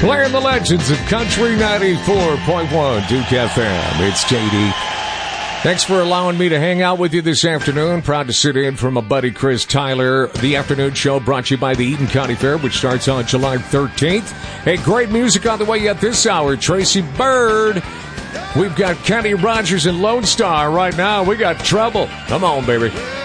Playing the legends of Country 94.1 Duke FM. It's JD. Thanks for allowing me to hang out with you this afternoon. Proud to sit in for my buddy Chris Tyler. The afternoon show brought to you by the Eaton County Fair, which starts on July 13th. Hey, great music on the way yet this hour. Tracy Byrd. We've got Kenny Rogers and Lone Star right now. We got Trouble. Come on, baby.